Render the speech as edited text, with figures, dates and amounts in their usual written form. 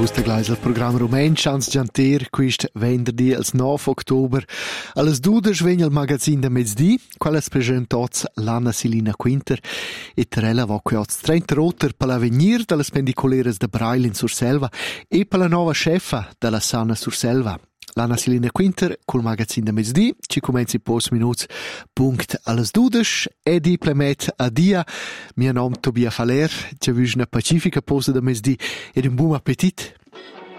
Vusta glais al programma Rumen Chans Gianter quist venerdì al 9 october alles 12 vegn al magazin da mezzdi quales presentots l'Anna Silina Quinter e Terella voquiots 30 roter per l'avenir dalle pendicoleres de Braille in Surselva e per la nova chefa della Sana Surselva. L'Anna Silina Quinter col magazin da mezzdi ci comenzi post minuts punct alles 12 e di plemet a dia. Mio nome Tobia Faler, ci visna pacifica posa da mezzdi ed un buon appetit.